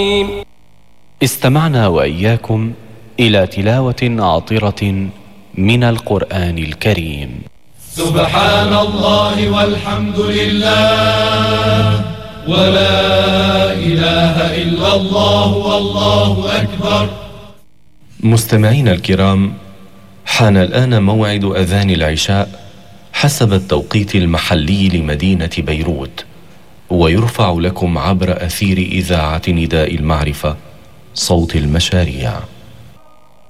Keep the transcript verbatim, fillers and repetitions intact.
استمعنا وإياكم إلى تلاوة عطرة من القرآن الكريم. سبحان الله والحمد لله ولا إله إلا الله والله أكبر. مستمعين الكرام، حان الآن موعد أذان العشاء حسب التوقيت المحلي لمدينة بيروت، ويرفع لكم عبر أثير إذاعة نداء المعرفة صوت المشاريع.